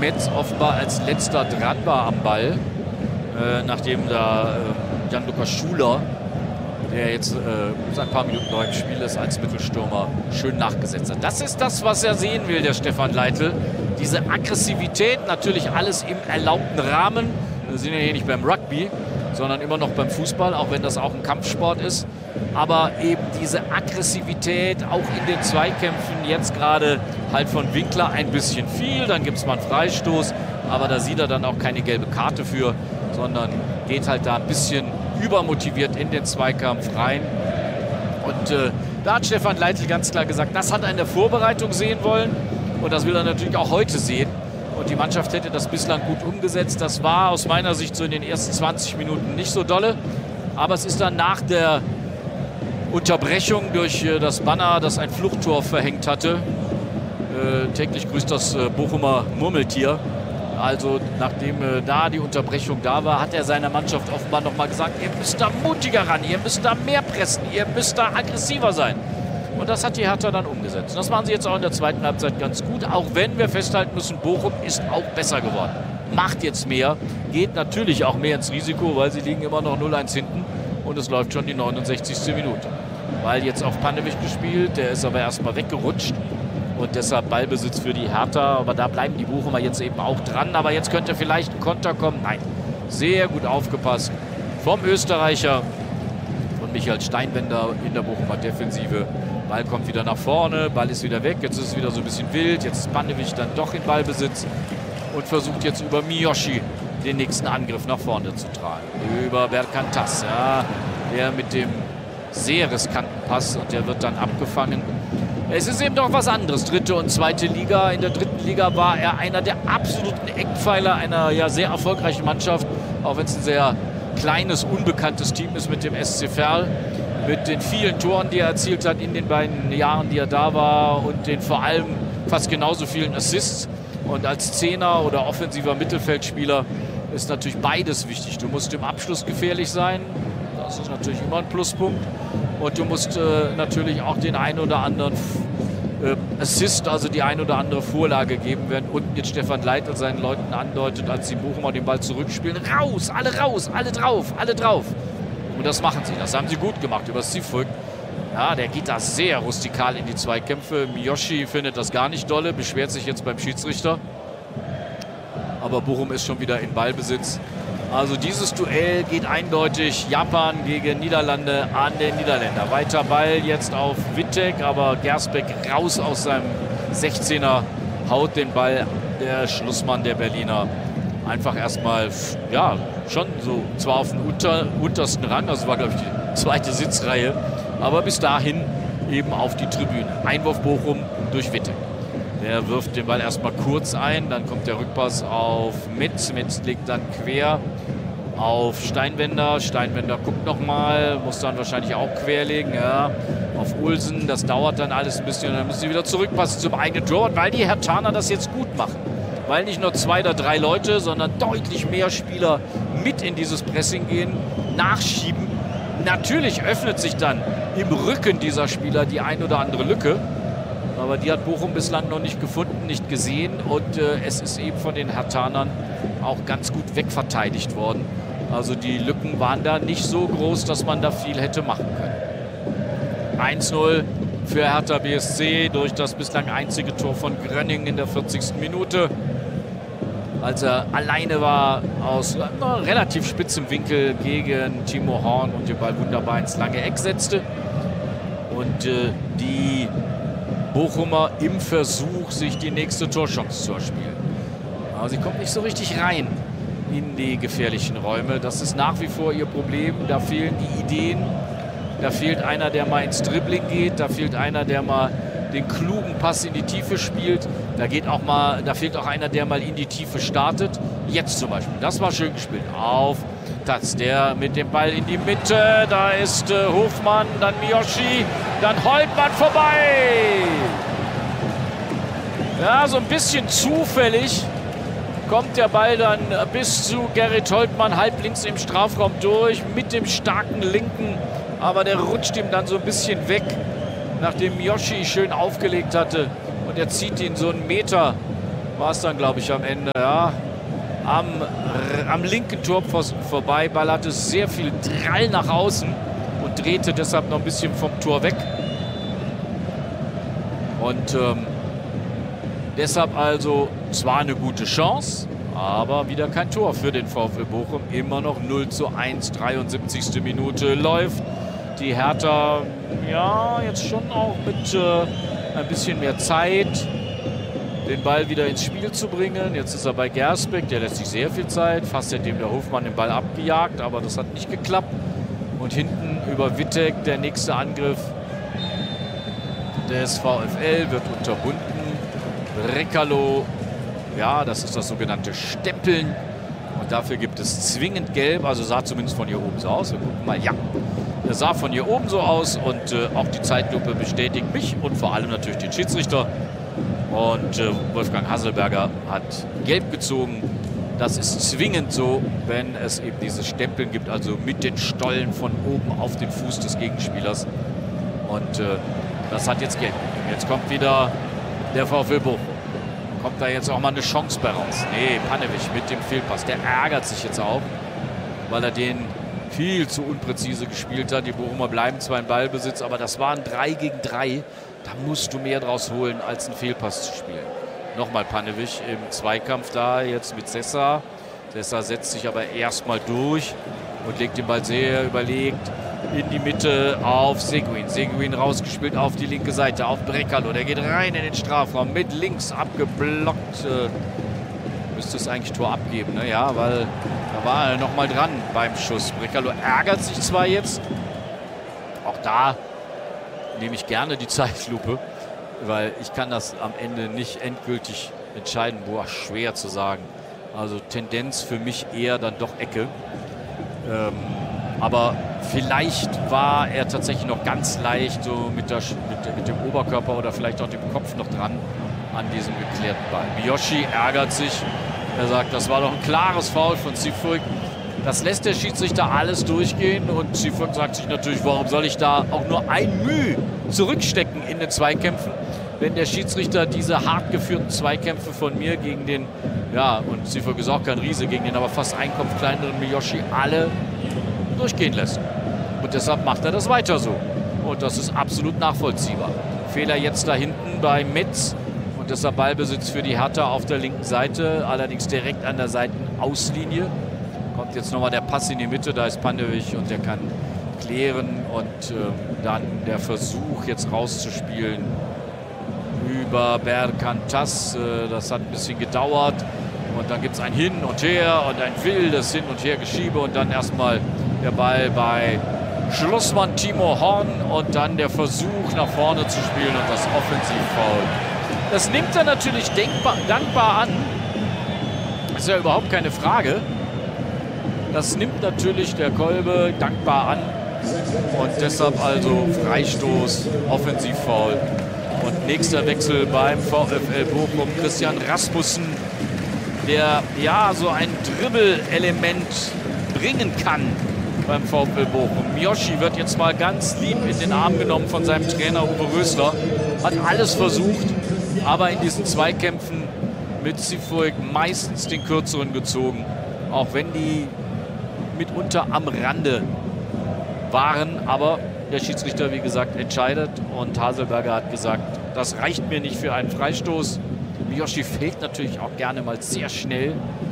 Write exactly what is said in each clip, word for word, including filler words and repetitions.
Metz offenbar als letzter dran war am Ball, äh, nachdem da äh, Jan-Lukas Schuler, der jetzt äh, seit ein paar Minuten neu im Spiel ist, als Mittelstürmer schön nachgesetzt hat. Das ist das, was er sehen will, der Stefan Leitl. Diese Aggressivität, natürlich alles im erlaubten Rahmen. Wir sind ja hier nicht beim Rugby, sondern immer noch beim Fußball, auch wenn das auch ein Kampfsport ist. Aber eben diese Aggressivität, auch in den Zweikämpfen, jetzt gerade halt von Winkler ein bisschen viel. Dann gibt es mal einen Freistoß, aber da sieht er dann auch keine gelbe Karte für, sondern geht halt da ein bisschen übermotiviert in den Zweikampf rein. Und äh, da hat Stefan Leitl ganz klar gesagt, das hat er in der Vorbereitung sehen wollen und das will er natürlich auch heute sehen. Und die Mannschaft hätte das bislang gut umgesetzt. Das war aus meiner Sicht so in den ersten zwanzig Minuten nicht so dolle. Aber es ist dann nach der Unterbrechung durch äh, das Banner, das ein Fluchttor verhängt hatte. Äh, täglich grüßt das äh, Bochumer Murmeltier. Also nachdem äh, da die Unterbrechung da war, hat er seiner Mannschaft offenbar nochmal gesagt, ihr müsst da mutiger ran, ihr müsst da mehr pressen, ihr müsst da aggressiver sein. Und das hat die Hertha dann umgesetzt. Und das machen sie jetzt auch in der zweiten Halbzeit ganz gut, auch wenn wir festhalten müssen, Bochum ist auch besser geworden. Macht jetzt mehr, geht natürlich auch mehr ins Risiko, weil sie liegen immer noch null eins hinten und es läuft schon die neunundsechzigste Minute. Weil jetzt auf Pannewick gespielt, der ist aber erstmal weggerutscht. Und deshalb Ballbesitz für die Hertha. Aber da bleiben die Bochumer jetzt eben auch dran. Aber jetzt könnte vielleicht ein Konter kommen. Nein, sehr gut aufgepasst vom Österreicher, von Michael Steinwender in der Bochumer Defensive. Ball kommt wieder nach vorne, Ball ist wieder weg. Jetzt ist es wieder so ein bisschen wild. Jetzt ist Pannewick dann doch in Ballbesitz und versucht jetzt über Miyoshi den nächsten Angriff nach vorne zu tragen. Über Berkantas, ja, der mit dem sehr riskanten Pass und der wird dann abgefangen. Es ist eben doch was anderes, dritte und zweite Liga. In der dritten Liga war er einer der absoluten Eckpfeiler einer ja sehr erfolgreichen Mannschaft, auch wenn es ein sehr kleines, unbekanntes Team ist mit dem S C Verl, mit den vielen Toren, die er erzielt hat in den beiden Jahren, die er da war und den vor allem fast genauso vielen Assists. Und als Zehner oder offensiver Mittelfeldspieler ist natürlich beides wichtig. Du musst im Abschluss gefährlich sein, das ist natürlich immer ein Pluspunkt. Und du musst äh, natürlich auch den einen oder anderen äh, Assist, also die ein oder andere Vorlage geben, während unten jetzt Stefan Leitl seinen Leuten andeutet, als die Bochumer den Ball zurückspielen. Raus, alle raus, alle drauf, alle drauf. Und das machen sie, das haben sie gut gemacht über Sifuk. Ja, der geht da sehr rustikal in die Zweikämpfe. Miyoshi findet das gar nicht dolle, beschwert sich jetzt beim Schiedsrichter. Aber Bochum ist schon wieder in Ballbesitz. Also dieses Duell geht eindeutig Japan gegen Niederlande an den Niederländer. Weiter Ball jetzt auf Wittek, aber Gersbeck raus aus seinem sechzehner, haut den Ball der Schlussmann der Berliner einfach erstmal, ja, schon so, zwar auf den unter, untersten Rang, also war glaube ich die zweite Sitzreihe, aber bis dahin eben auf die Tribüne. Einwurf Bochum durch Wittek. Der wirft den Ball erstmal kurz ein, dann kommt der Rückpass auf Metz. Metz legt dann quer auf Steinwender. Steinwender guckt nochmal, muss dann wahrscheinlich auch querlegen. Ja, auf Ulsen, das dauert dann alles ein bisschen und dann müssen sie wieder zurückpassen zum eigenen Tor, weil die Herthaner das jetzt gut machen. Weil nicht nur zwei oder drei Leute, sondern deutlich mehr Spieler mit in dieses Pressing gehen, nachschieben. Natürlich öffnet sich dann im Rücken dieser Spieler die ein oder andere Lücke. Aber die hat Bochum bislang noch nicht gefunden, nicht gesehen. Und äh, es ist eben von den Herthanern auch ganz gut wegverteidigt worden. Also die Lücken waren da nicht so groß, dass man da viel hätte machen können. eins null für Hertha B S C durch das bislang einzige Tor von Grönning in der vierzigsten Minute. Als er alleine war aus na, relativ spitzem Winkel gegen Timo Horn und den Ball wunderbar ins lange Eck setzte. Und äh, die Bochumer im Versuch, sich die nächste Torchance zu erspielen. Aber sie kommt nicht so richtig rein in die gefährlichen Räume. Das ist nach wie vor ihr Problem. Da fehlen die Ideen. Da fehlt einer, der mal ins Dribbling geht. Da fehlt einer, der mal den klugen Pass in die Tiefe spielt. Da geht auch mal, da fehlt auch einer, der mal in die Tiefe startet. Jetzt zum Beispiel. Das war schön gespielt. Auf Tatz, der mit dem Ball in die Mitte. Da ist äh, Hofmann, dann Miyoshi, dann Holtmann vorbei. Ja, so ein bisschen zufällig kommt der Ball dann bis zu Gerrit Holtmann halb links im Strafraum durch mit dem starken Linken. Aber der rutscht ihm dann so ein bisschen weg, nachdem Miyoshi schön aufgelegt hatte. Und er zieht ihn so einen Meter war es dann, glaube ich, am Ende. Ja, am, am linken Tor vor, vorbei. Ball hatte sehr viel Drall nach außen und drehte deshalb noch ein bisschen vom Tor weg. Und ähm, deshalb also zwar eine gute Chance, aber wieder kein Tor für den VfL Bochum. Immer noch null zu eins, dreiundsiebzigste Minute läuft. Die Hertha, ja, jetzt schon auch mit äh, ein bisschen mehr Zeit, den Ball wieder ins Spiel zu bringen. Jetzt ist er bei Gersbeck, der lässt sich sehr viel Zeit. Fast hätte ihm der Hofmann den Ball abgejagt, aber das hat nicht geklappt. Und hinten über Wittek der nächste Angriff des VfL wird unterbunden. Brekalo, ja, das ist das sogenannte Stempeln. Und dafür gibt es zwingend Gelb. Also sah zumindest von hier oben so aus. Wir gucken mal, ja. Das sah von hier oben so aus. Und äh, auch die Zeitlupe bestätigt mich und vor allem natürlich den Schiedsrichter. Und äh, Wolfgang Hasselberger hat Gelb gezogen. Das ist zwingend so, wenn es eben dieses Stempeln gibt. Also mit den Stollen von oben auf den Fuß des Gegenspielers. Und äh, das hat jetzt Gelb. Jetzt kommt wieder der VfL Bochum. Kommt da jetzt auch mal eine Chance bei raus? Nee, Panewich mit dem Fehlpass. Der ärgert sich jetzt auch, weil er den viel zu unpräzise gespielt hat. Die Bochumer bleiben zwar in Ballbesitz, aber das waren drei gegen drei. Da musst du mehr draus holen, als einen Fehlpass zu spielen. Nochmal Panewich im Zweikampf da, jetzt mit Sessa. Sessa setzt sich aber erstmal durch und legt den Ball sehr überlegt in die Mitte auf Seguin. Seguin rausgespielt auf die linke Seite, auf Brekalo. Der geht rein in den Strafraum, mit links abgeblockt. Äh, müsste es eigentlich Tor abgeben, ne? Ja, weil da war er nochmal dran beim Schuss. Brekalo ärgert sich zwar jetzt. Auch da nehme ich gerne die Zeitlupe, weil ich kann das am Ende nicht endgültig entscheiden. Boah, schwer zu sagen. Also Tendenz für mich eher dann doch Ecke. Ähm, aber vielleicht war er tatsächlich noch ganz leicht so mit, der, mit, mit dem Oberkörper oder vielleicht auch dem Kopf noch dran an diesem geklärten Ball. Miyoshi ärgert sich. Er sagt, das war doch ein klares Foul von Sifuk. Das lässt der Schiedsrichter alles durchgehen. Und Sifuk sagt sich natürlich, warum soll ich da auch nur ein Mühe zurückstecken in den Zweikämpfen, wenn der Schiedsrichter diese hart geführten Zweikämpfe von mir gegen den, ja, und Sifuk ist auch kein Riese, gegen den aber fast einen Kopf kleineren Miyoshi alle durchgehen lässt. Und deshalb macht er das weiter so. Und das ist absolut nachvollziehbar. Fehler jetzt da hinten bei Metz. Und deshalb Ballbesitz für die Hertha auf der linken Seite. Allerdings direkt an der Seitenauslinie. Kommt jetzt nochmal der Pass in die Mitte. Da ist Panewich und der kann klären. Und äh, dann der Versuch jetzt rauszuspielen über Berkantas. Äh, das hat ein bisschen gedauert. Und dann gibt es ein Hin und Her und ein wildes Hin und Her Geschiebe. Und dann erstmal der Ball bei Schlussmann Timo Horn und dann der Versuch nach vorne zu spielen und das Offensivfoul. Das nimmt er natürlich denkbar, dankbar an. Ist ja überhaupt keine Frage. Das nimmt natürlich der Kolbe dankbar an. Und deshalb also Freistoß, Offensivfoul. Und nächster Wechsel beim VfL Bochum. Christian Rasmussen, der ja so ein Dribbel-Element bringen kann beim VfL Bochum. Miyoshi wird jetzt mal ganz lieb in den Arm genommen von seinem Trainer Uwe Rösler. Hat alles versucht, aber in diesen Zweikämpfen mit Sifuk meistens den Kürzeren gezogen. Auch wenn die mitunter am Rande waren. Aber der Schiedsrichter, wie gesagt, entscheidet. Und Haselberger hat gesagt, das reicht mir nicht für einen Freistoß. Miyoshi fällt natürlich auch gerne mal sehr schnell.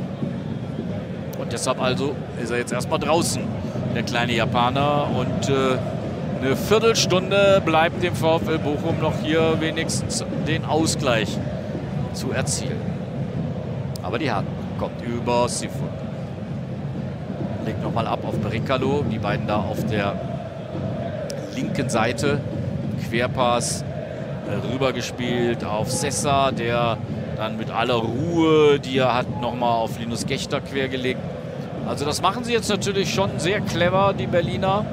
Und deshalb also ist er jetzt erstmal draußen, der kleine Japaner. Und äh, eine Viertelstunde bleibt dem VfL Bochum noch hier wenigstens den Ausgleich zu erzielen. Aber die Hertha kommt über Sifuk. Legt nochmal ab auf Brekalo. Die beiden da auf der linken Seite. Querpass äh, rübergespielt auf Sessa, der dann mit aller Ruhe, die er hat, nochmal auf Linus Gächter quergelegt. Also das machen sie jetzt natürlich schon sehr clever, die Berliner.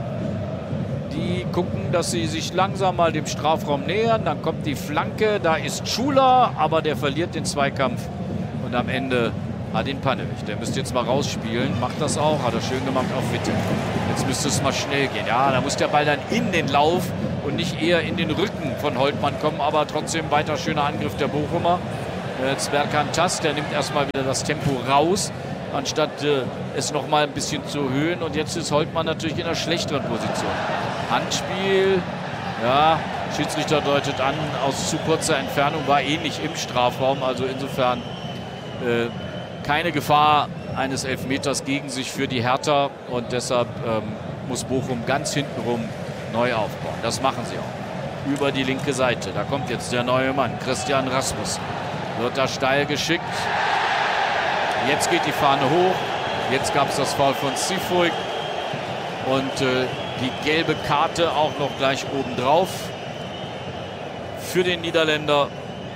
Die gucken, dass sie sich langsam mal dem Strafraum nähern. Dann kommt die Flanke, da ist Schula, aber der verliert den Zweikampf. Und am Ende hat ihn Panewich. Der müsste jetzt mal rausspielen. Macht das auch, hat er schön gemacht auf Witte. Jetzt müsste es mal schnell gehen. Ja, da muss der Ball dann in den Lauf und nicht eher in den Rücken von Holtmann kommen. Aber trotzdem weiter schöner Angriff der Bochumer. Jetzt Berkantas, der nimmt erstmal wieder das Tempo raus, anstatt äh, es noch mal ein bisschen zu erhöhen. Und jetzt ist Holtmann natürlich in einer schlechteren Position. Handspiel, ja, Schiedsrichter deutet an, aus zu kurzer Entfernung, war ähnlich im Strafraum. Also insofern äh, keine Gefahr eines Elfmeters gegen sich für die Hertha. Und deshalb ähm, muss Bochum ganz hintenrum neu aufbauen. Das machen sie auch. Über die linke Seite. Da kommt jetzt der neue Mann, Christian Rasmussen. Wird da steil geschickt. Jetzt geht die Fahne hoch. Jetzt gab es das Foul von Sifuig. Und äh, die gelbe Karte auch noch gleich obendrauf für den Niederländer,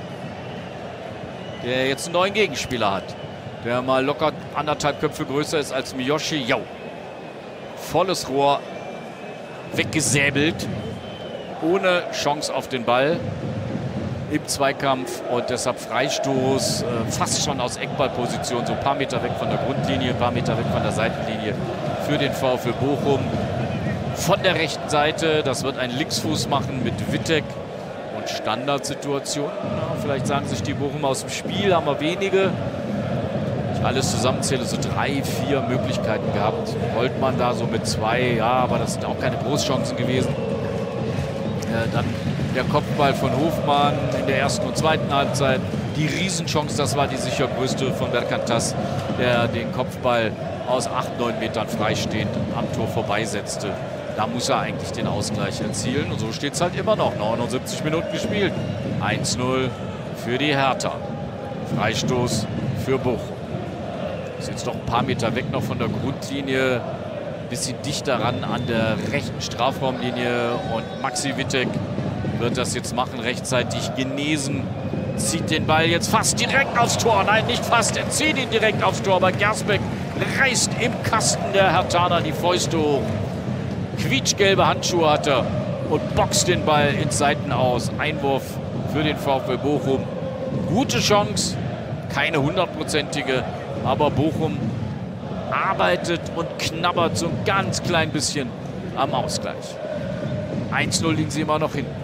der jetzt einen neuen Gegenspieler hat. Der mal locker anderthalb Köpfe größer ist als Miyoshi. Jo. Volles Rohr. Weggesäbelt. Ohne Chance auf den Ball im Zweikampf und deshalb Freistoß, äh, fast schon aus Eckballposition, so ein paar Meter weg von der Grundlinie, ein paar Meter weg von der Seitenlinie für den VfL Bochum. Von der rechten Seite, das wird ein Linksfuß machen mit Wittek und Standardsituation. Ja, vielleicht sagen sich die Bochum aus dem Spiel, haben wir wenige. Ich alles zusammenzähle, so drei, vier Möglichkeiten gehabt. Holtmann da so mit zwei, ja, aber das sind auch keine Großchancen gewesen. Äh, dann der Kopfball von Hofmann in der ersten und zweiten Halbzeit. Die Riesenchance, das war die sicher größte von Berkantas, der den Kopfball aus acht, neun Metern freistehend am Tor vorbeisetzte. Da muss er eigentlich den Ausgleich erzielen. Und so steht es halt immer noch. neunundsiebzig Minuten gespielt. eins null für die Hertha. Freistoß für Bochum. Ist jetzt noch ein paar Meter weg noch von der Grundlinie. Bisschen dichter ran an der rechten Strafraumlinie. Und Maxi Wittek wird das jetzt machen, rechtzeitig genesen. Zieht den Ball jetzt fast direkt aufs Tor. Nein, nicht fast, er zieht ihn direkt aufs Tor. Aber Gersbeck reißt im Kasten der Herthaner die Fäuste hoch. Quietschgelbe Handschuhe hat er und boxt den Ball ins Seiten aus. Einwurf für den VfL Bochum. Gute Chance, keine hundertprozentige, aber Bochum arbeitet und knabbert so ein ganz klein bisschen am Ausgleich. eins null liegen sie immer noch hinten.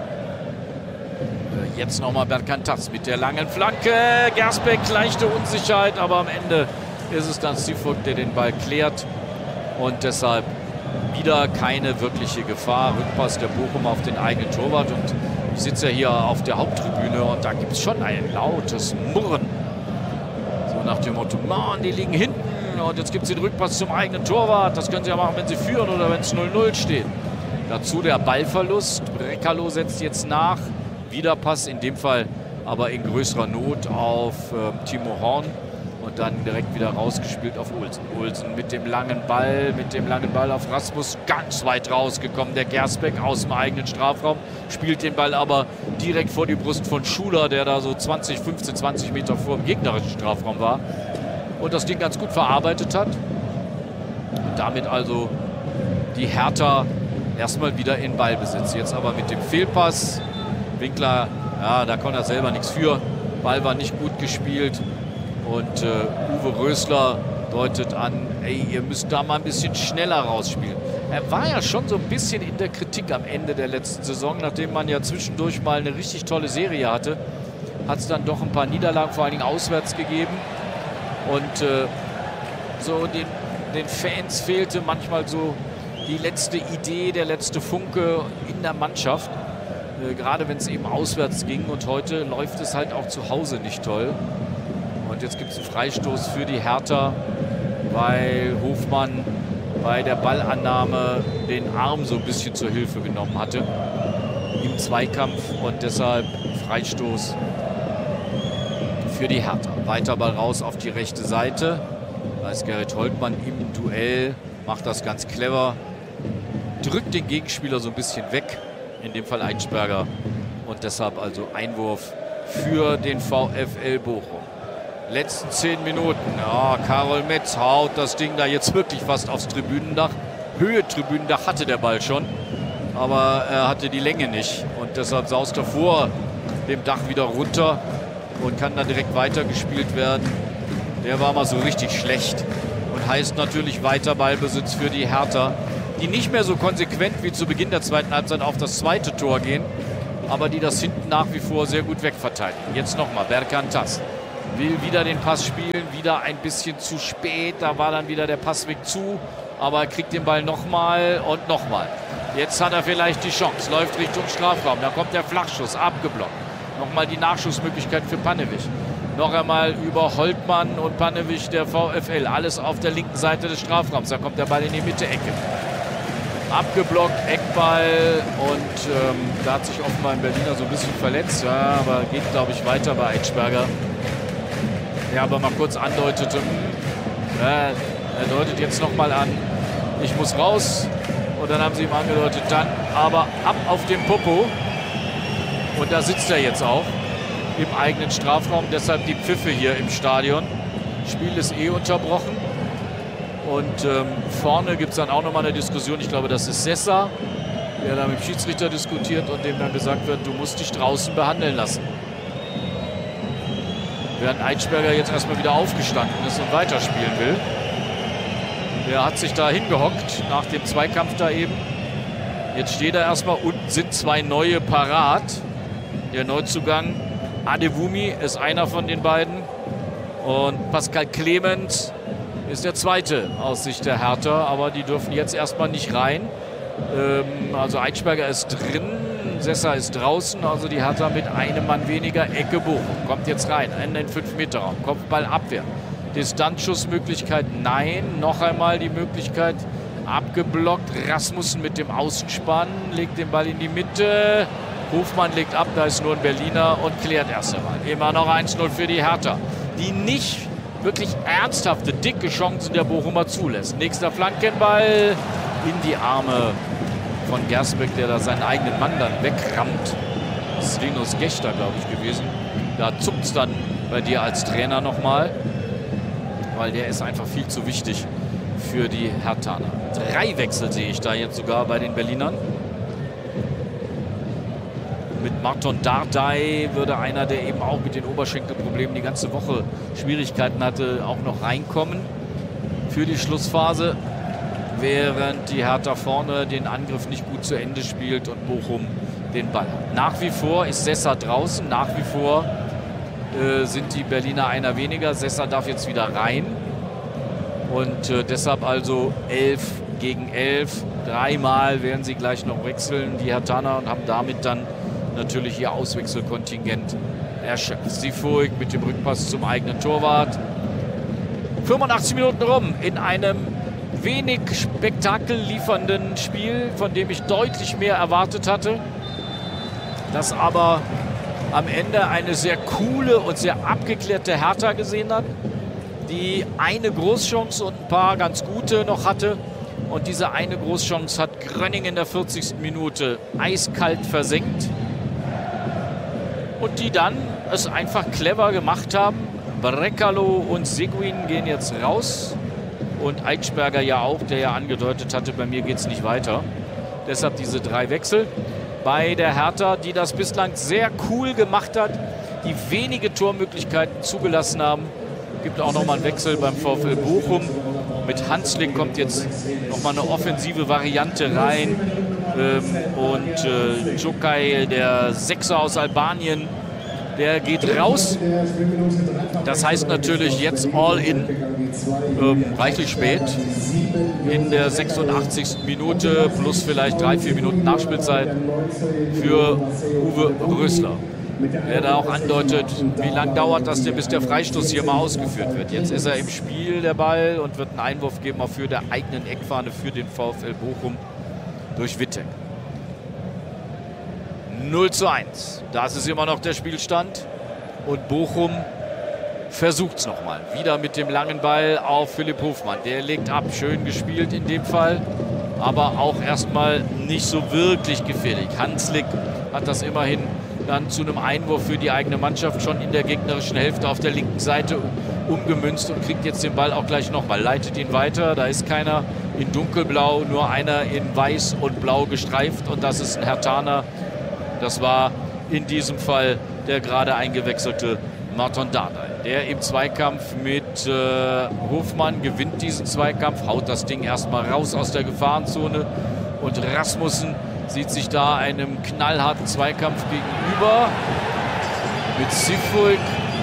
Jetzt nochmal Berkantas mit der langen Flanke. Gersbeck, leichte Unsicherheit, aber am Ende ist es dann Sifuig, der den Ball klärt. Und deshalb wieder keine wirkliche Gefahr. Rückpass der Bochum auf den eigenen Torwart. Und ich sitze ja hier auf der Haupttribüne und da gibt es schon ein lautes Murren. So nach dem Motto, Mann, die liegen hinten. Und jetzt gibt es den Rückpass zum eigenen Torwart. Das können sie ja machen, wenn sie führen oder wenn es null null steht. Dazu der Ballverlust. Brekalo setzt jetzt nach. Wieder Pass, in dem Fall aber in größerer Not auf äh, Timo Horn und dann direkt wieder rausgespielt auf Olsen. Olsen mit dem langen Ball, mit dem langen Ball auf Rasmus, ganz weit rausgekommen. Der Gersbeck aus dem eigenen Strafraum, spielt den Ball aber direkt vor die Brust von Schuler, der da so zwanzig, fünfzehn, zwanzig Meter vor dem gegnerischen Strafraum war und das Ding ganz gut verarbeitet hat. Und damit also die Hertha erstmal wieder in Ballbesitz. Jetzt aber mit dem Fehlpass. Winkler, ja, da konnte er selber nichts für. Ball war nicht gut gespielt. Und äh, Uwe Rösler deutet an, ey, ihr müsst da mal ein bisschen schneller rausspielen. Er war ja schon so ein bisschen in der Kritik am Ende der letzten Saison, nachdem man ja zwischendurch mal eine richtig tolle Serie hatte. Hat es dann doch ein paar Niederlagen, vor allen Dingen auswärts gegeben. Und äh, so den, den Fans fehlte manchmal so die letzte Idee, der letzte Funke in der Mannschaft. Äh, gerade wenn es eben auswärts ging. Und heute läuft es halt auch zu Hause nicht toll. Und jetzt gibt es einen Freistoß für die Hertha, weil Hofmann bei der Ballannahme den Arm so ein bisschen zur Hilfe genommen hatte im Zweikampf. Und deshalb Freistoß für die Hertha. Weiter Ball raus auf die rechte Seite. Da ist Gerrit Holtmann im Duell, macht das ganz clever. Drückt den Gegenspieler so ein bisschen weg, in dem Fall Eitschberger. Und deshalb also Einwurf für den VfL Bochum. Letzten zehn Minuten. Ja, Karol Metz haut das Ding da jetzt wirklich fast aufs Tribünendach. Höhe Tribünendach hatte der Ball schon, aber er hatte die Länge nicht. Und deshalb saust er vor dem Dach wieder runter und kann dann direkt weitergespielt werden. Der war mal so richtig schlecht und heißt natürlich weiter Ballbesitz für die Hertha, die nicht mehr so konsequent wie zu Beginn der zweiten Halbzeit auf das zweite Tor gehen. aber die das hinten nach wie vor sehr gut wegverteidigen. Jetzt nochmal, Berkan Tass will wieder den Pass spielen, wieder ein bisschen zu spät, da war dann wieder der Passweg zu, aber er kriegt den Ball nochmal und nochmal. Jetzt hat er vielleicht die Chance, läuft Richtung Strafraum, da kommt der Flachschuss, abgeblockt. Nochmal die Nachschussmöglichkeit für Pannevic. Noch einmal über Holtmann und Pannevic, der VfL. Alles auf der linken Seite des Strafraums. Da kommt der Ball in die Mitte-Ecke. Abgeblockt, Eckball. Und ähm, da hat sich offenbar ein Berliner so ein bisschen verletzt. Ja, aber geht, glaube ich, weiter bei Eitschberger. Der aber mal kurz andeutete, ja, er deutet jetzt noch mal an, ich muss raus. Und dann haben sie ihm angedeutet, dann aber ab auf den Popo. Und da sitzt er jetzt auch im eigenen Strafraum. Deshalb die Pfiffe hier im Stadion. Spiel ist eh unterbrochen. Und ähm, vorne gibt es dann auch nochmal eine Diskussion. Ich glaube, das ist Sessa, der da mit dem Schiedsrichter diskutiert und dem dann gesagt wird, du musst dich draußen behandeln lassen. Während Eitschberger jetzt erstmal wieder aufgestanden ist und weiterspielen will. Der hat sich da hingehockt nach dem Zweikampf da eben. Jetzt steht er erstmal. Unten sind zwei neue parat. Der Neuzugang Adewumi ist einer von den beiden. Und Pascal Clement ist der zweite aus Sicht der Hertha. Aber die dürfen jetzt erstmal nicht rein. Ähm, also Eitschberger ist drin, Sessa ist draußen. Also die Hertha mit einem Mann weniger. Ecke Bochum kommt jetzt rein in den fünf Meter Raum. Kopfball Abwehr. Distanzschussmöglichkeit nein. Noch einmal die Möglichkeit. Abgeblockt. Rasmussen mit dem Außenspann. Legt den Ball in die Mitte. Hofmann legt ab, da ist nur ein Berliner und klärt erst einmal. Immer noch eins null für die Hertha, die nicht wirklich ernsthafte, dicke Chancen der Bochumer zulässt. Nächster Flankenball in die Arme von Gersbeck, der da seinen eigenen Mann dann wegrammt. Das ist Linus Gechter, glaube ich, gewesen. Da zuckt es dann bei dir als Trainer nochmal, weil der ist einfach viel zu wichtig für die Herthaner. Drei Wechsel sehe ich da jetzt sogar bei den Berlinern. Mit Marton Dardai würde einer, der eben auch mit den Oberschenkelproblemen die ganze Woche Schwierigkeiten hatte, auch noch reinkommen für die Schlussphase. Während die Hertha vorne den Angriff nicht gut zu Ende spielt und Bochum den Ball hat. Nach wie vor ist Sessa draußen, nach wie vor äh, sind die Berliner einer weniger. Sessa darf jetzt wieder rein. Und äh, deshalb also elf gegen elf. Dreimal werden sie gleich noch wechseln, die Herthaner, und haben damit dann natürlich ihr Auswechselkontingent erschöpft. Sifuig mit dem Rückpass zum eigenen Torwart. fünfundachtzig Minuten rum in einem wenig Spektakel liefernden Spiel, von dem ich deutlich mehr erwartet hatte. Das aber am Ende eine sehr coole und sehr abgeklärte Hertha gesehen hat, die eine Großchance und ein paar ganz gute noch hatte. Und diese eine Großchance hat Grönning in der vierzigsten Minute eiskalt versenkt. Und die dann es einfach clever gemacht haben. Brekalo und Seguin gehen jetzt raus. Und Eitschberger ja auch, der ja angedeutet hatte, bei mir geht es nicht weiter. Deshalb diese drei Wechsel bei der Hertha, die das bislang sehr cool gemacht hat, die wenige Tormöglichkeiten zugelassen haben. Gibt auch nochmal einen Wechsel beim VfL Bochum. Mit Hanslik kommt jetzt nochmal eine offensive Variante rein. Ähm, und äh, Djokai, der Sechser aus Albanien, der geht raus. Das heißt natürlich jetzt all in. Ähm, reichlich spät. In der sechsundachtzigsten Minute plus vielleicht drei, vier Minuten Nachspielzeit für Uwe Rösler. Der da auch andeutet, wie lange dauert das denn, bis der Freistoß hier mal ausgeführt wird. Jetzt ist er im Spiel, der Ball, und wird einen Einwurf geben, auch für der eigenen Eckfahne für den VfL Bochum durch Wittek. null zu eins. Das ist immer noch der Spielstand. Und Bochum versucht es nochmal. Wieder mit dem langen Ball auf Philipp Hofmann. Der legt ab. Schön gespielt in dem Fall. Aber auch erstmal nicht so wirklich gefährlich. Hanslik hat das immerhin dann zu einem Einwurf für die eigene Mannschaft schon in der gegnerischen Hälfte auf der linken Seite umgemünzt und kriegt jetzt den Ball auch gleich nochmal. Leitet ihn weiter. Da ist keiner in dunkelblau, nur einer in weiß und blau gestreift. Und das ist ein Herthaner. Das war in diesem Fall der gerade eingewechselte Marton Dardai. Der im Zweikampf mit äh, Hofmann gewinnt diesen Zweikampf, haut das Ding erstmal raus aus der Gefahrenzone. Und Rasmussen sieht sich da einem knallharten Zweikampf gegenüber. Mit Sifulk.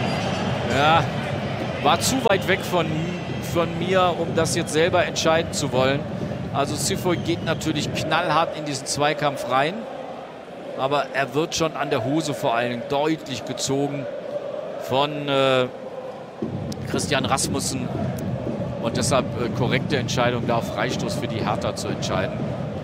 Ja, war zu weit weg von, von mir, um das jetzt selber entscheiden zu wollen. Also Sifulk geht natürlich knallhart in diesen Zweikampf rein. Aber er wird schon an der Hose vor allen Dingen deutlich gezogen von äh, Christian Rasmussen. Und deshalb äh, korrekte Entscheidung, da auf Freistoß für die Hertha zu entscheiden.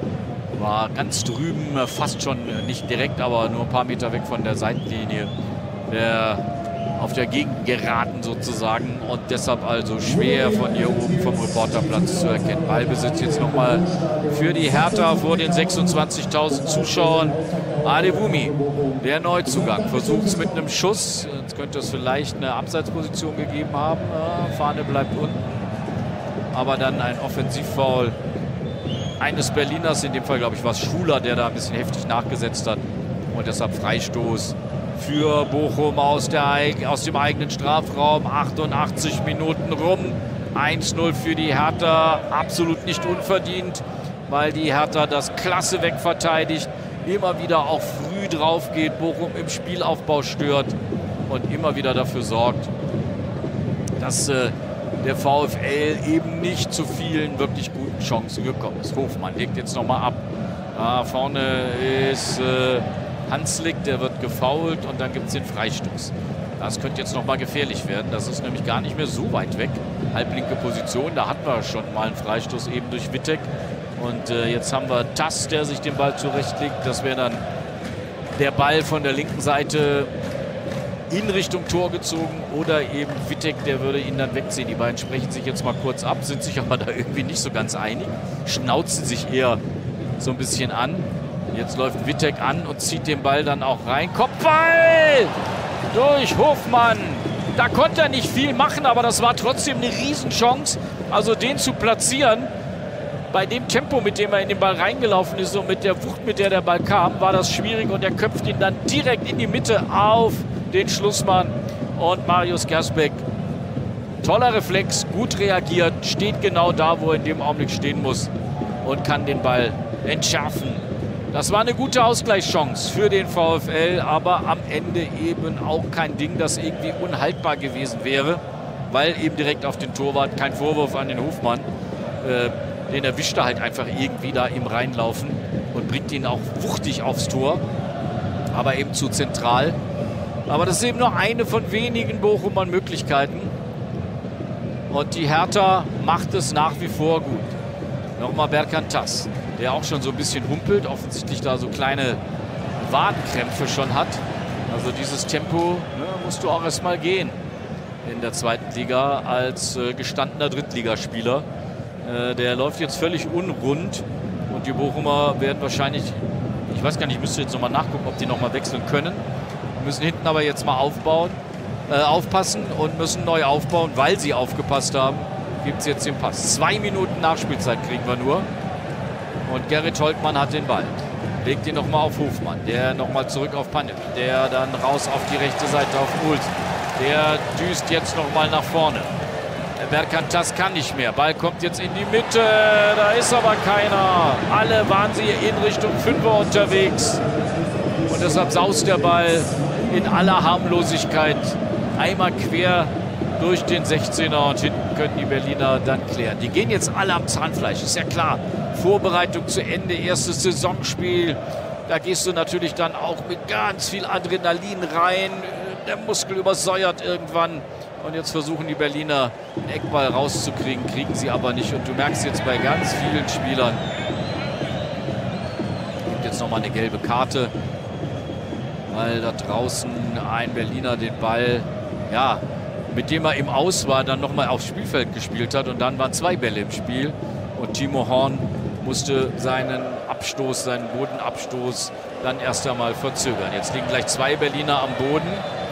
War ganz drüben, äh, fast schon äh, nicht direkt, aber nur ein paar Meter weg von der Seitenlinie. Der auf der Gegend geraten sozusagen und deshalb also schwer von hier oben vom Reporterplatz zu erkennen. Ballbesitz jetzt nochmal für die Hertha vor den sechsundzwanzigtausend Zuschauern. Adewumi, der Neuzugang, versucht es mit einem Schuss. Jetzt könnte es vielleicht eine Abseitsposition gegeben haben. Ja, Fahne bleibt unten. Aber dann ein Offensivfoul eines Berliners. In dem Fall, glaube ich, war es Schuler, der da ein bisschen heftig nachgesetzt hat. Und deshalb Freistoß für Bochum aus, der, aus dem eigenen Strafraum. achtundachtzig Minuten rum. eins null für die Hertha. Absolut nicht unverdient, weil die Hertha das klasse wegverteidigt. Immer wieder auch früh drauf geht. Bochum im Spielaufbau stört und immer wieder dafür sorgt, dass äh, der VfL eben nicht zu vielen wirklich guten Chancen gekommen ist. Hofmann legt jetzt nochmal ab. Da vorne ist äh, Hanslik, der wird gefoult und dann gibt es den Freistoß. Das könnte jetzt nochmal gefährlich werden. Das ist nämlich gar nicht mehr so weit weg. Halblinke Position, da hatten wir schon mal einen Freistoß eben durch Wittek. Und äh, jetzt haben wir Tass, der sich den Ball zurechtlegt. Das wäre dann der Ball von der linken Seite in Richtung Tor gezogen oder eben Wittek, der würde ihn dann wegziehen. Die beiden sprechen sich jetzt mal kurz ab, sind sich aber da irgendwie nicht so ganz einig, schnauzen sich eher so ein bisschen an. Jetzt läuft Wittek an und zieht den Ball dann auch rein. Kopfball durch Hofmann. Da konnte er nicht viel machen, aber das war trotzdem eine Riesenchance. Also den zu platzieren, bei dem Tempo, mit dem er in den Ball reingelaufen ist und mit der Wucht, mit der der Ball kam, war das schwierig. Und er köpft ihn dann direkt in die Mitte auf den Schlussmann. Und Marius Gersbeck, toller Reflex, gut reagiert, steht genau da, wo er in dem Augenblick stehen muss und kann den Ball entschärfen. Das war eine gute Ausgleichschance für den VfL, aber am Ende eben auch kein Ding, das irgendwie unhaltbar gewesen wäre, weil eben direkt auf den Torwart, kein Vorwurf an den Hofmann, äh, den erwischt er halt einfach irgendwie da im Reinlaufen und bringt ihn auch wuchtig aufs Tor, aber eben zu zentral. Aber das ist eben nur eine von wenigen Bochumer Möglichkeiten und die Hertha macht es nach wie vor gut. Nochmal Berkan Tass, der auch schon so ein bisschen humpelt, offensichtlich da so kleine Wadenkrämpfe schon hat. Also dieses Tempo, ne, musst du auch erstmal gehen in der zweiten Liga als äh, gestandener Drittligaspieler. Äh, der läuft jetzt völlig unrund und die Bochumer werden wahrscheinlich, ich weiß gar nicht, ich müsste jetzt nochmal nachgucken, ob die nochmal wechseln können. Wir müssen hinten aber jetzt mal aufbauen, äh, aufpassen und müssen neu aufbauen, weil sie aufgepasst haben. Gibt es jetzt den Pass. Zwei Minuten Nachspielzeit kriegen wir nur. Und Gerrit Holtmann hat den Ball. Legt ihn nochmal auf Hofmann. Der nochmal zurück auf Panne. Der dann raus auf die rechte Seite auf Olsen. Der düst jetzt nochmal nach vorne. Der Berkan Tass kann nicht mehr. Ball kommt jetzt in die Mitte. Da ist aber keiner. Alle waren sie in Richtung Fünfer unterwegs. Und deshalb saust der Ball in aller Harmlosigkeit einmal quer durch den sechzehner und hinten können die Berliner dann klären. Die gehen jetzt alle am Zahnfleisch, ist ja klar. Vorbereitung zu Ende, erstes Saisonspiel. Da gehst du natürlich dann auch mit ganz viel Adrenalin rein. Der Muskel übersäuert irgendwann. Und jetzt versuchen die Berliner einen Eckball rauszukriegen, kriegen sie aber nicht. Und du merkst jetzt bei ganz vielen Spielern, gibt jetzt nochmal eine gelbe Karte, weil da draußen ein Berliner den Ball, ja, mit dem er im Aus war, dann nochmal aufs Spielfeld gespielt hat. Und dann waren zwei Bälle im Spiel. Und Timo Horn musste seinen Abstoß, seinen Bodenabstoß dann erst einmal verzögern. Jetzt liegen gleich zwei Berliner am Boden.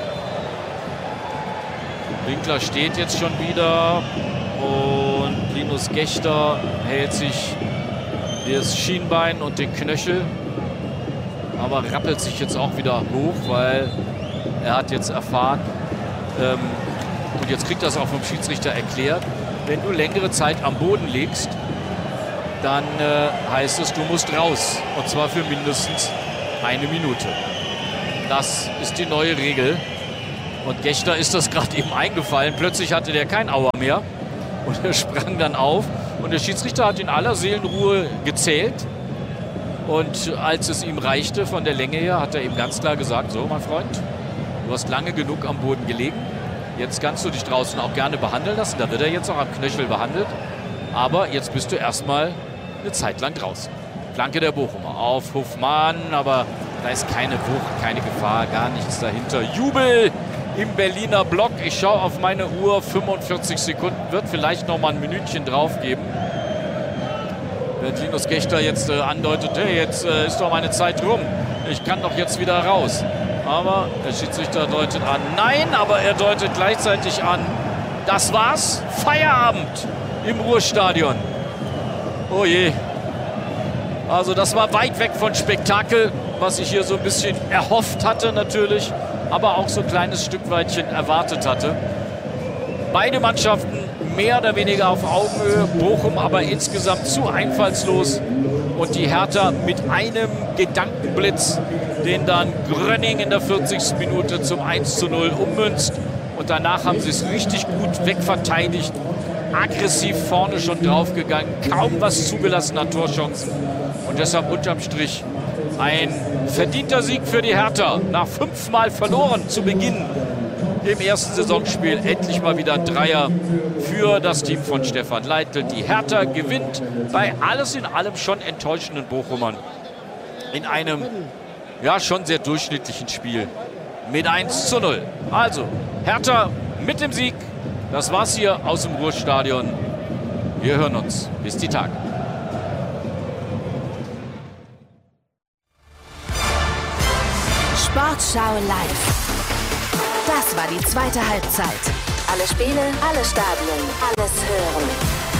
Winkler steht jetzt schon wieder. Und Linus Gächter hält sich das Schienbein und den Knöchel. Aber rappelt sich jetzt auch wieder hoch, weil er hat jetzt erfahren, ähm, und jetzt kriegt das auch vom Schiedsrichter erklärt, wenn du längere Zeit am Boden liegst, dann äh, heißt es, du musst raus. Und zwar für mindestens eine Minute. Das ist die neue Regel. Und Gechter ist das gerade eben eingefallen. Plötzlich hatte der kein Auer mehr. Und er sprang dann auf. Und der Schiedsrichter hat in aller Seelenruhe gezählt. Und als es ihm reichte von der Länge her, hat er ihm ganz klar gesagt, so mein Freund, du hast lange genug am Boden gelegen. Jetzt kannst du dich draußen auch gerne behandeln lassen. Da wird er jetzt auch am Knöchel behandelt. Aber jetzt bist du erstmal eine Zeit lang draußen. Flanke der Bochumer auf Hofmann, aber da ist keine Wucht, keine Gefahr, gar nichts dahinter. Jubel im Berliner Block. Ich schaue auf meine Uhr, fünfundvierzig Sekunden, wird vielleicht noch mal ein Minütchen drauf geben. Wenn Linus Gechter jetzt äh, andeutet, hey, jetzt äh, ist doch meine Zeit rum. Ich kann doch jetzt wieder raus. Aber der Schiedsrichter deutet an, nein, aber er deutet gleichzeitig an, das war's, Feierabend im Ruhrstadion. Oh je. Also das war weit weg von Spektakel, was ich hier so ein bisschen erhofft hatte natürlich, aber auch so ein kleines Stück weitchen erwartet hatte. Beide Mannschaften mehr oder weniger auf Augenhöhe, Bochum aber insgesamt zu einfallslos und die Hertha mit einem Gedankenblitz, den dann Grönning in der vierzigsten Minute zum eins zu null ummünzt und danach haben sie es richtig gut wegverteidigt, aggressiv vorne schon draufgegangen, kaum was zugelassen an Torchancen und deshalb unterm Strich ein verdienter Sieg für die Hertha. Nach fünfmal verloren zu Beginn im ersten Saisonspiel endlich mal wieder ein Dreier für das Team von Stefan Leitl. Die Hertha gewinnt bei alles in allem schon enttäuschenden Bochumern in einem ja schon sehr durchschnittlichen Spiel mit eins zu null. Also Hertha mit dem Sieg. Das war's hier aus dem Ruhrstadion. Wir hören uns. Bis die Tage. Sportschau live. Das war die zweite Halbzeit. Alle Spiele, alle Stadien, alles hören.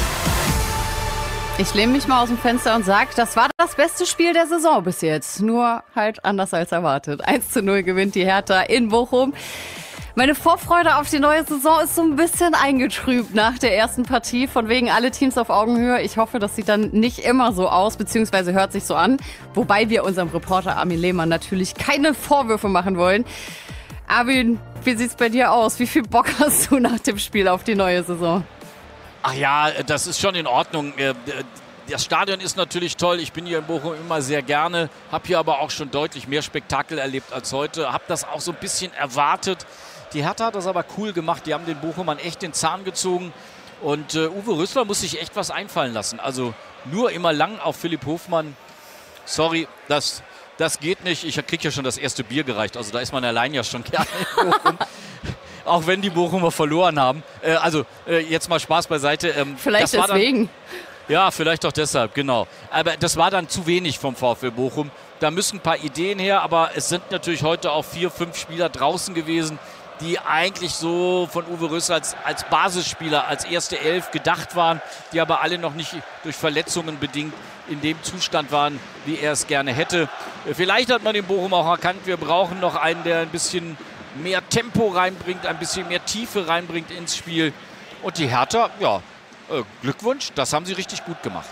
Ich lehne mich mal aus dem Fenster und sage, das war das beste Spiel der Saison bis jetzt. Nur halt anders als erwartet. eins zu null gewinnt die Hertha in Bochum. Meine Vorfreude auf die neue Saison ist so ein bisschen eingetrübt nach der ersten Partie. Von wegen alle Teams auf Augenhöhe. Ich hoffe, das sieht dann nicht immer so aus, beziehungsweise hört sich so an. Wobei wir unserem Reporter Armin Lehmann natürlich keine Vorwürfe machen wollen. Armin, wie sieht's bei dir aus? Wie viel Bock hast du nach dem Spiel auf die neue Saison? Ach ja, das ist schon in Ordnung. Das Stadion ist natürlich toll. Ich bin hier in Bochum immer sehr gerne. Habe hier aber auch schon deutlich mehr Spektakel erlebt als heute. Habe das auch so ein bisschen erwartet. Die Hertha hat das aber cool gemacht. Die haben den Bochumern echt den Zahn gezogen. Und äh, Uwe Rösler muss sich echt was einfallen lassen. Also nur immer lang auf Philipp Hofmann. Sorry, das, das geht nicht. Ich kriege ja schon das erste Bier gereicht. Also da ist man allein ja schon gerne in Bochum. Auch wenn die Bochumer verloren haben. Äh, also äh, jetzt mal Spaß beiseite. Ähm, vielleicht das war deswegen. Dann, ja, vielleicht auch deshalb, genau. Aber das war dann zu wenig vom VfL Bochum. Da müssen ein paar Ideen her. Aber es sind natürlich heute auch vier, fünf Spieler draußen gewesen, die eigentlich so von Uwe Rösler als, als Basisspieler, als erste Elf gedacht waren, die aber alle noch nicht durch Verletzungen bedingt in dem Zustand waren, wie er es gerne hätte. Vielleicht hat man den Bochum auch erkannt, wir brauchen noch einen, der ein bisschen mehr Tempo reinbringt, ein bisschen mehr Tiefe reinbringt ins Spiel. Und die Hertha, ja, äh, Glückwunsch, das haben sie richtig gut gemacht.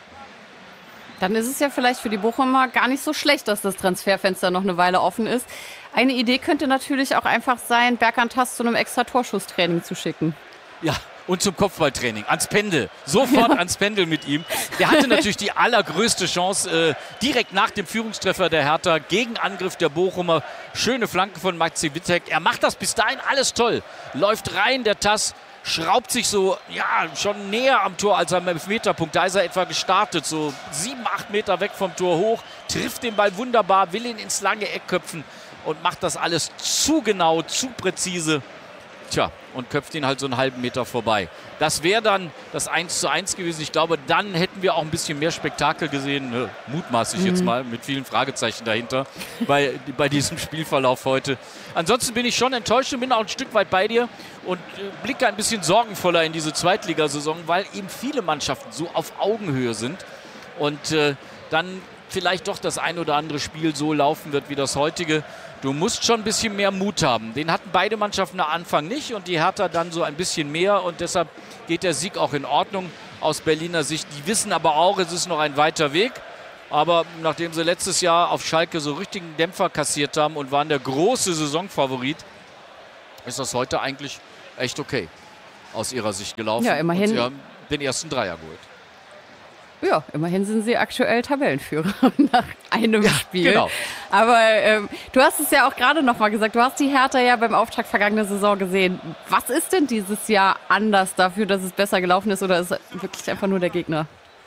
Dann ist es ja vielleicht für die Bochumer gar nicht so schlecht, dass das Transferfenster noch eine Weile offen ist. Eine Idee könnte natürlich auch einfach sein, Berkan Tass zu einem extra Torschusstraining zu schicken. Ja, und zum Kopfballtraining, ans Pendel. Sofort ja. ans Pendel mit ihm. Der hatte natürlich die allergrößte Chance, äh, direkt nach dem Führungstreffer der Hertha, Gegenangriff der Bochumer. Schöne Flanke von Maxi Wittek. Er macht das bis dahin alles toll. Läuft rein, der Tass schraubt sich so, ja, schon näher am Tor als am Elfmeterpunkt. Da ist er etwa gestartet, so sieben, acht Meter weg vom Tor hoch. Trifft den Ball wunderbar, will ihn ins lange Eck köpfen und macht das alles zu genau, zu präzise. Tja, und köpft ihn halt so einen halben Meter vorbei. Das wäre dann das eins zu eins gewesen. Ich glaube, dann hätten wir auch ein bisschen mehr Spektakel gesehen. Ne? Mutmaßlich mhm. jetzt mal, mit vielen Fragezeichen dahinter, bei, bei diesem Spielverlauf heute. Ansonsten bin ich schon enttäuscht und bin auch ein Stück weit bei dir und äh, blicke ein bisschen sorgenvoller in diese Zweitligasaison, weil eben viele Mannschaften so auf Augenhöhe sind und äh, dann vielleicht doch das ein oder andere Spiel so laufen wird wie das heutige. du musst schon ein bisschen mehr Mut haben. Den hatten beide Mannschaften am Anfang nicht und die Hertha dann so ein bisschen mehr und deshalb geht der Sieg auch in Ordnung aus Berliner Sicht. Die wissen aber auch, es ist noch ein weiter Weg. Aber nachdem sie letztes Jahr auf Schalke so richtigen Dämpfer kassiert haben und waren der große Saisonfavorit, ist das heute eigentlich echt okay aus ihrer Sicht gelaufen. Ja, immerhin. Und sie haben den ersten Dreier geholt. Ja, immerhin sind sie aktuell Tabellenführer nach einem ja, Spiel. Genau. Aber ähm, du hast es ja auch gerade noch mal gesagt, du hast die Hertha ja beim Auftakt vergangener Saison gesehen. Was ist denn dieses Jahr anders dafür, dass es besser gelaufen ist oder ist es wirklich einfach nur der Gegner?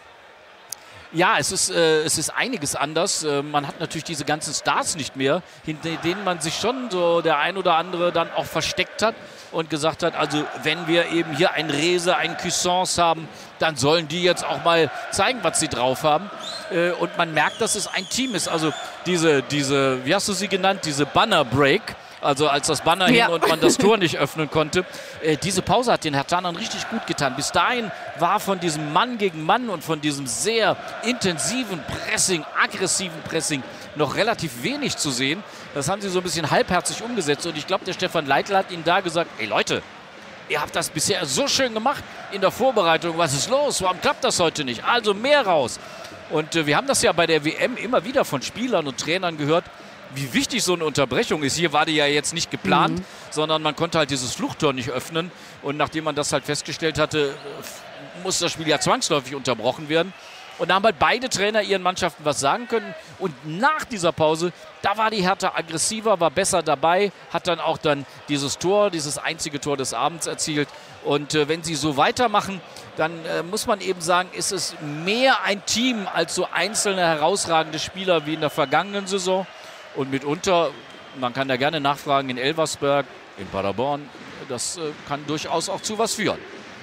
Ja, es ist, äh, es ist einiges anders. Äh, man hat natürlich diese ganzen Stars nicht mehr, hinter denen man sich schon so der ein oder andere dann auch versteckt hat und gesagt hat, also wenn wir eben hier ein Rese, ein Cuisance haben, dann sollen die jetzt auch mal zeigen, was sie drauf haben. Äh, und man merkt, dass es ein Team ist. Also diese, diese, wie hast du sie genannt, diese Banner Break, also als das Banner ja. hing und man das Tor nicht öffnen konnte. Äh, diese Pause hat den Herthanern richtig gut getan. Bis dahin war von diesem Mann gegen Mann und von diesem sehr intensiven Pressing, aggressiven Pressing noch relativ wenig zu sehen. Das haben sie so ein bisschen halbherzig umgesetzt. Und ich glaube, der Stefan Leitl hat ihnen da gesagt, ey Leute, ihr habt das bisher so schön gemacht in der Vorbereitung. Was ist los? Warum klappt das heute nicht? Also mehr raus. Und äh, wir haben das ja bei der W M immer wieder von Spielern und Trainern gehört, wie wichtig so eine Unterbrechung ist. Hier war die ja jetzt nicht geplant, mhm. sondern man konnte halt dieses Fluchttor nicht öffnen. Und nachdem man das halt festgestellt hatte, muss das Spiel ja zwangsläufig unterbrochen werden. Und da haben halt beide Trainer ihren Mannschaften was sagen können. Und nach dieser Pause, da war die Hertha aggressiver, war besser dabei, hat dann auch dann dieses Tor, dieses einzige Tor des Abends erzielt. Und äh, wenn sie so weitermachen, dann äh, muss man eben sagen, ist es mehr ein Team als so einzelne herausragende Spieler wie in der vergangenen Saison. Und mitunter, man kann da gerne nachfragen, in Elversberg, in Paderborn, das äh, kann durchaus auch zu was führen.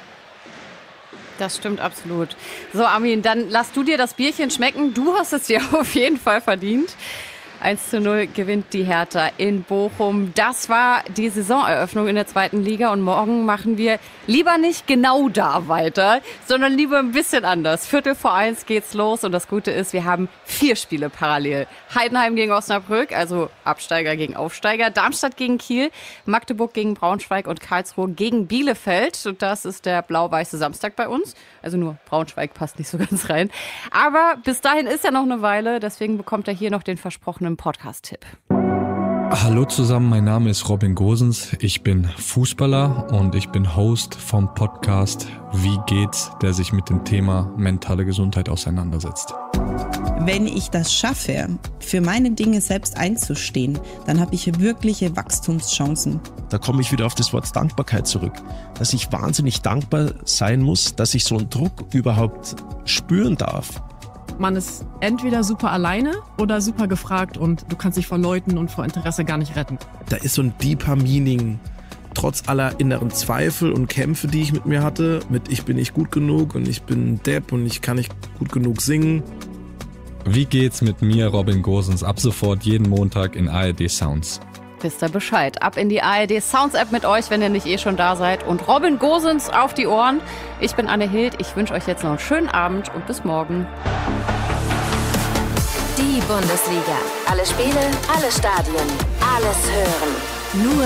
Das stimmt absolut. So, Armin, dann lass du dir das Bierchen schmecken. Du hast es dir auf jeden Fall verdient. eins zu null gewinnt die Hertha in Bochum. Das war die Saisoneröffnung in der zweiten Liga. Und morgen machen wir lieber nicht genau da weiter, sondern lieber ein bisschen anders. Viertel vor eins geht's los. Und das Gute ist, wir haben vier Spiele parallel. Heidenheim gegen Osnabrück, also Absteiger gegen Aufsteiger. Darmstadt gegen Kiel, Magdeburg gegen Braunschweig und Karlsruhe gegen Bielefeld. Und das ist der blau-weiße Samstag bei uns. Also nur Braunschweig passt nicht so ganz rein. Aber bis dahin ist ja noch eine Weile. Deswegen bekommt er hier noch den versprochenen Podcast-Tipp. Hallo zusammen, mein Name ist Robin Gosens. Ich bin Fußballer und ich bin Host vom Podcast Wie geht's?, der sich mit dem Thema mentale Gesundheit auseinandersetzt. Wenn ich das schaffe, für meine Dinge selbst einzustehen, dann habe ich wirkliche Wachstumschancen. Da komme ich wieder auf das Wort Dankbarkeit zurück. Dass ich wahnsinnig dankbar sein muss, dass ich so einen Druck überhaupt spüren darf. Man ist entweder super alleine oder super gefragt und du kannst dich vor Leuten und vor Interesse gar nicht retten. Da ist so ein deeper Meaning, trotz aller inneren Zweifel und Kämpfe, die ich mit mir hatte, mit ich bin nicht gut genug und ich bin ein Depp und ich kann nicht gut genug singen. Wie geht's mit mir, Robin Gosens, ab sofort jeden Montag in A R D Sounds. Wisst ihr Bescheid. Ab in die A R D Sounds App mit euch, wenn ihr nicht eh schon da seid. Und Robin Gosens auf die Ohren. Ich bin Anne Hild. Ich wünsche euch jetzt noch einen schönen Abend und bis morgen. Die Bundesliga. Alle Spiele, alle Stadien, alles hören. Nur